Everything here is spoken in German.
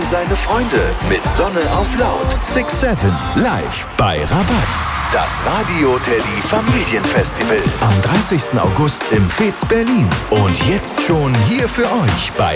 seine Freunde mit Sonne auf Laut. 6-7 live bei Rabatz. Das Radio Teddy Familienfestival am 30. August im Fez Berlin. Und jetzt schon hier für euch bei